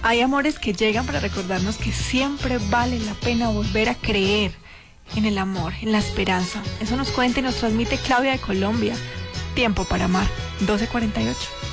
Hay amores que llegan para recordarnos que siempre vale la pena volver a creer en el amor, en la esperanza. Eso nos cuenta y nos transmite Claudia de Colombia. Tiempo para amar, 12:48.